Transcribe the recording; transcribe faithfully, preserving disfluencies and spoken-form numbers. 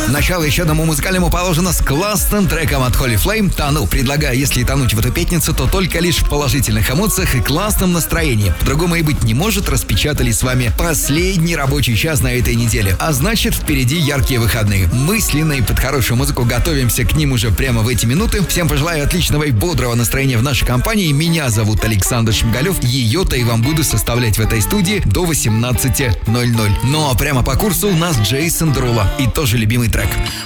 Начало еще одному музыкальному положено с классным треком от Holy Flame. Тону. Предлагаю, если тонуть в эту пятницу, то только лишь в положительных эмоциях и классном настроении. По-другому и быть не может. Распечатали с вами последний рабочий час на этой неделе. А значит, впереди яркие выходные. Мысленно и под хорошую музыку готовимся к ним уже прямо в эти минуты. Всем пожелаю отличного и бодрого настроения в нашей компании. Меня зовут Александр Шмигалев. Ее-то и вам буду составлять в этой студии до восемнадцати ноль-ноль. Ну а прямо по курсу у нас Джейсон Деруло и тоже любимый трек.